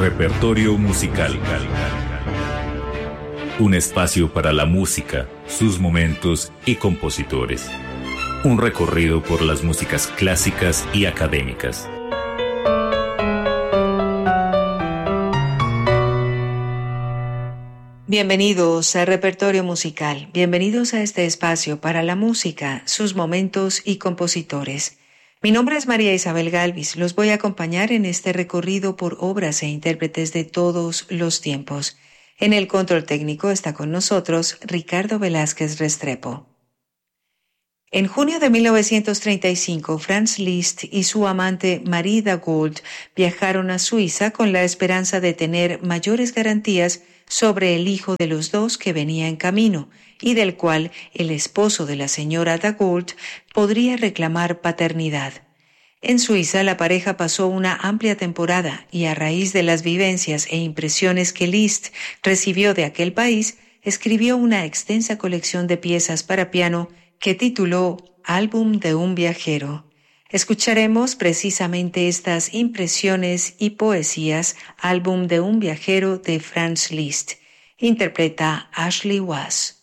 Repertorio musical. Un espacio para la música, sus momentos y compositores. Un recorrido por las músicas clásicas y académicas. Bienvenidos a Repertorio Musical. Bienvenidos a este espacio para la música, sus momentos y compositores. Mi nombre es María Isabel Galvis. Los voy a acompañar en este recorrido por obras e intérpretes de todos los tiempos. En el control técnico está con nosotros Ricardo Velázquez Restrepo. En junio de 1935, Franz Liszt y su amante Marie Dagoult viajaron a Suiza con la esperanza de tener mayores garantías sobre el hijo de los dos que venía en camino y del cual el esposo de la señora Dagoult podría reclamar paternidad. En Suiza la pareja pasó una amplia temporada y a raíz de las vivencias e impresiones que Liszt recibió de aquel país, escribió una extensa colección de piezas para piano que tituló Álbum de un viajero. Escucharemos precisamente estas impresiones y poesías, Álbum de un viajero de Franz Liszt. Interpreta Ashley Was.